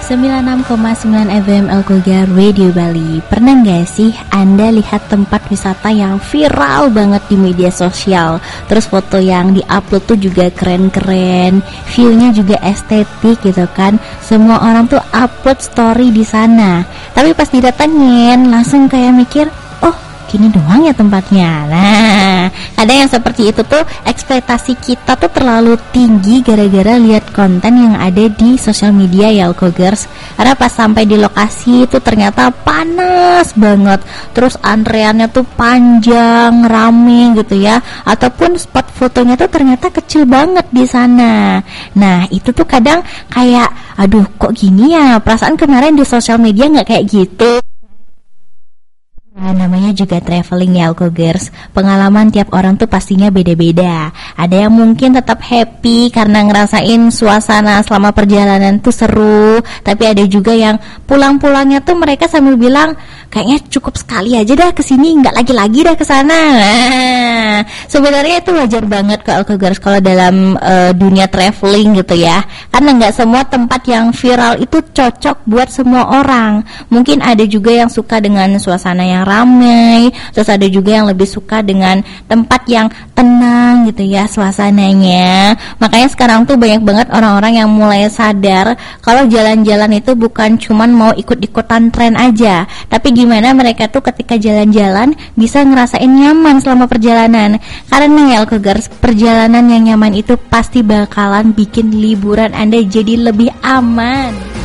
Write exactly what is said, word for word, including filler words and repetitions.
sembilan puluh enam koma sembilan F M Alkogar Radio Bali. Pernah gak sih Anda lihat tempat wisata yang viral banget di media sosial? Terus foto yang diupload tuh juga keren-keren, view-nya juga estetik gitu kan. Semua orang tuh upload story di sana. Tapi pas didatengin langsung kayak mikir, oh gini doang ya tempatnya. Nah, ada yang seperti itu tuh, ekspektasi kita tuh terlalu tinggi gara-gara lihat konten yang ada di sosial media ya Alkogers. Karena pas sampai di lokasi itu ternyata panas banget, terus antreannya tuh panjang, rame gitu ya. Ataupun spot fotonya tuh ternyata kecil banget di sana. Nah, itu tuh kadang kayak, aduh kok gini ya, perasaan kemarin di sosial media nggak kayak gitu. Nah, namanya juga traveling ya Alkogers. Pengalaman tiap orang tuh pastinya beda-beda. Ada yang mungkin tetap happy karena ngerasain suasana selama perjalanan tuh seru. Tapi ada juga yang pulang-pulangnya tuh mereka sambil bilang, kayaknya cukup sekali aja dah kesini, nggak lagi-lagi dah kesana. Nah, sebenarnya itu wajar banget kok Alkogers kalau dalam uh, dunia traveling gitu ya. Karena nggak semua tempat yang viral itu cocok buat semua orang. Mungkin ada juga yang suka dengan suasana yang ramai, terus ada juga yang lebih suka dengan tempat yang tenang gitu ya suasananya. Makanya sekarang tuh banyak banget orang-orang yang mulai sadar kalau jalan-jalan itu bukan cuman mau ikut-ikutan tren aja, tapi gimana mereka tuh ketika jalan-jalan bisa ngerasain nyaman selama perjalanan. Karena ya Alkogers, perjalanan yang nyaman itu pasti bakalan bikin liburan Anda jadi lebih aman.